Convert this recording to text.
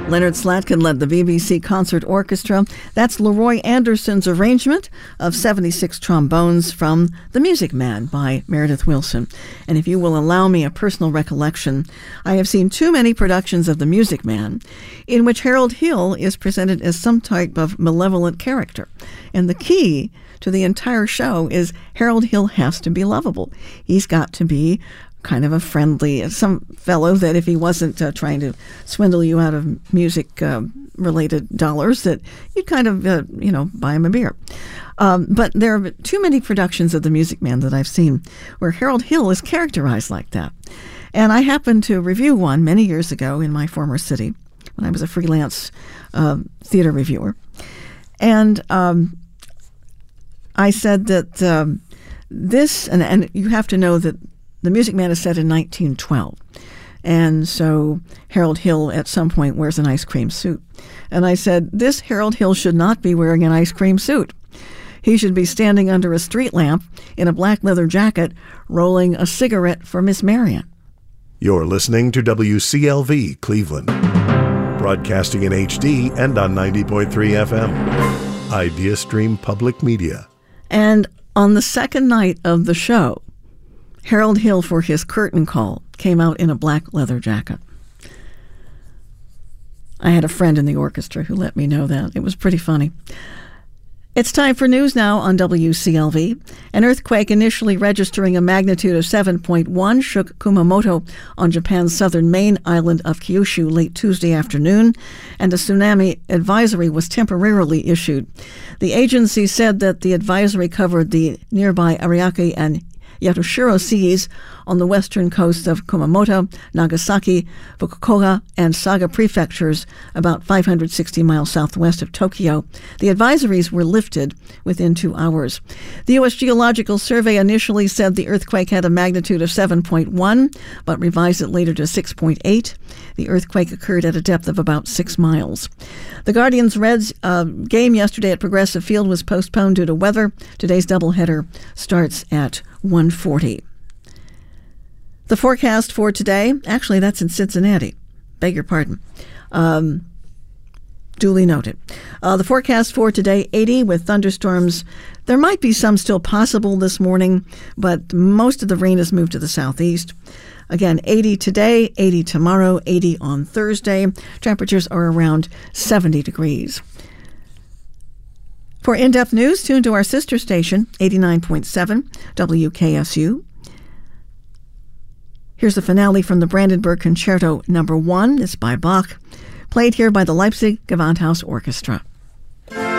Leonard Slatkin led the BBC Concert Orchestra. That's Leroy Anderson's arrangement of 76 trombones from The Music Man by Meredith Willson. And if you will allow me a personal recollection, I have seen too many productions of The Music Man in which Harold Hill is presented as some type of malevolent character. And the key to the entire show is Harold Hill has to be lovable. He's got to be kind of a friendly, some fellow that if he wasn't trying to swindle you out of music-related dollars, that you'd kind of, buy him a beer. But there are too many productions of The Music Man that I've seen where Harold Hill is characterized like that. And I happened to review one many years ago in my former city when I was a freelance theater reviewer. And I said that this, and you have to know that The Music Man is set in 1912. And so Harold Hill at some point wears an ice cream suit. And I said, this Harold Hill should not be wearing an ice cream suit. He should be standing under a street lamp in a black leather jacket, rolling a cigarette for Miss Marian. You're listening to WCLV Cleveland, broadcasting in HD and on 90.3 FM. Idea Stream Public Media. And on the second night of the show, Harold Hill, for his curtain call, came out in a black leather jacket. I had a friend in the orchestra who let me know that. It was pretty funny. It's time for news now on WCLV. An earthquake initially registering a magnitude of 7.1 shook Kumamoto on Japan's southern main island of Kyushu late Tuesday afternoon, and a tsunami advisory was temporarily issued. The agency said that the advisory covered the nearby Ariake and Yatoshiro seas on the western coast of Kumamoto, Nagasaki, Fukuoka, and Saga prefectures about 560 miles southwest of Tokyo. The advisories were lifted within 2 hours. The U.S. Geological Survey initially said the earthquake had a magnitude of 7.1, but revised it later to 6.8. The earthquake occurred at a depth of about 6 miles. The Guardians-Reds game yesterday at Progressive Field was postponed due to weather. Today's doubleheader starts at 1:40. The forecast for today, actually that's in Cincinnati, beg your pardon, duly noted. The forecast for today, 80 with thunderstorms. There might be some still possible this morning, but most of the rain has moved to the southeast. Again, 80 today, 80 tomorrow, 80 on Thursday. Temperatures are around 70 degrees. For in-depth news, tune to our sister station, 89.7 WKSU. Here's the finale from the Brandenburg Concerto No. 1. It's by Bach, played here by the Leipzig Gewandhaus Orchestra.